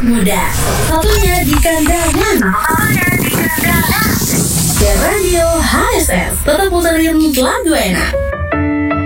muda. Satunya di kandangan. Ya Radio HSS. Tetap puterin lagu enak.